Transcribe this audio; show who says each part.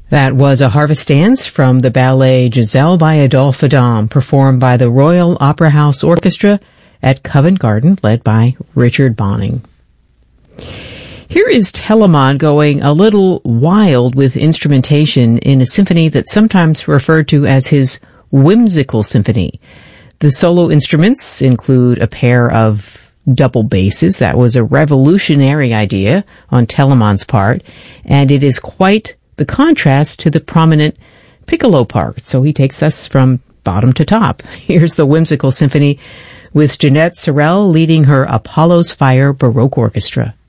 Speaker 1: That was a harvest dance from the ballet Giselle by Adolphe Adam, performed by the Royal Opera House Orchestra at Covent Garden, led by Richard Bonning. Here is Telemann going a little wild with instrumentation in a symphony that's sometimes referred to as his whimsical symphony. The solo instruments include a pair of double basses. That was a revolutionary idea on Telemann's part, and it is quite the contrast to the prominent piccolo part. So he takes us from bottom to top. Here's the whimsical symphony with Jeanette Sorel leading her Apollo's Fire Baroque Orchestra.